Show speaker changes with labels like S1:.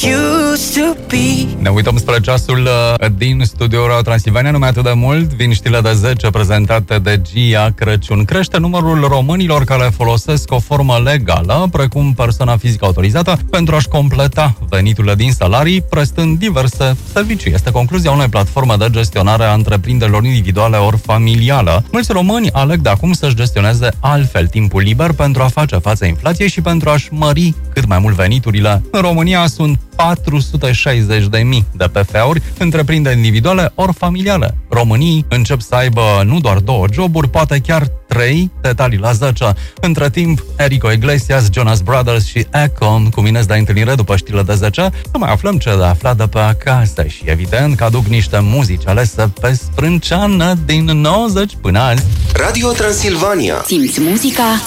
S1: used to be.
S2: Ne uităm spre ceasul din studioul Transilvania, numai atât de mult. Vin știrile de 10 prezentate de Gia Crăciun. Crește numărul românilor care folosesc o formă legală, precum persoana fizică autorizată, pentru a-și completa veniturile din salarii, prestând diverse servicii. Este concluzia unei platforme de gestionare a întreprinderilor individuale ori familială. Mulți români aleg de acum să-și gestioneze altfel timpul liber pentru a face față inflației și pentru a-și mări cât mai mult veniturile. În România sunt 460.000 de PF-uri, întreprinderi individuale ori familiale. Românii încep să aibă nu doar 2 joburi, poate chiar 3, detalii la 10. Între timp, Enrico Iglesias, Jonas Brothers și Akon cuminez de întâlnire după știrile de 10. Să mai aflăm ce de aflat de pe acasă și, evident, că aduc niște muzici alese pe sprânceană din 90 până azi.
S3: Radio Transilvania.
S4: Simți muzica